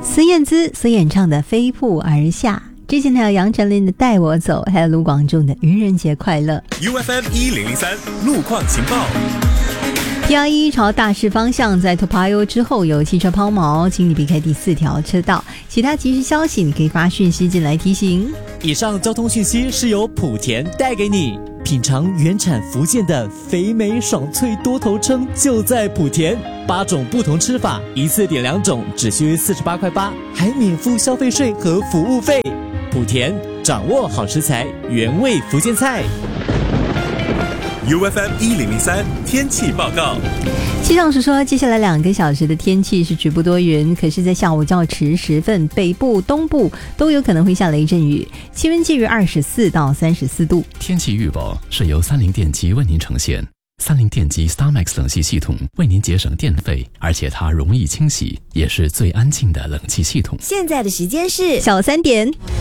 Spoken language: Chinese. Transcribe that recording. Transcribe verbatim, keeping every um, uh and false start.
孙燕姿所演唱的《飞瀑而下》，之前还有杨丞琳的《带我走》，还有卢广仲的《愚人节快乐》。 U F M 一零零三路况情报。 P R 一朝大势方向，在 Topayo 之后有汽车抛锚，请你避开第四条车道。其他即时消息你可以发讯息进来提醒。 以上交通讯息是由莆田带给你。品尝原产福建的肥美爽脆多头称就在莆田，八种不同吃法，一次点两种，只需四十八块八，还免付消费税和服务费。莆田掌握好食材，原味福建菜。 U F M 一零零三天气报告。 气象署说，接下来两个小时的天气是局部多云，可是在下午较迟时分，北部、东部都有可能会下雷阵雨，气温介于二十四到三十四度。 天气预报是由三菱电机为您呈现。三菱电机 StarMax 冷气系统为您节省电费，而且它容易清洗，也是最安静的冷气系统。 现在的时间是小三点。